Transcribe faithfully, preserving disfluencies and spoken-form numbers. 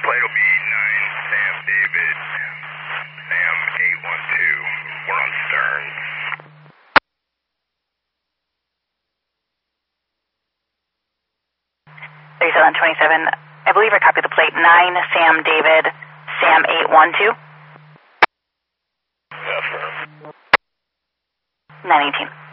plate will be nine Sam David, Sam eight one two. We're on Stearns. thirty-seven twenty-seven, I believe I copied the plate. nine Sam David, Sam eight one two. Affirm. nine eighteen.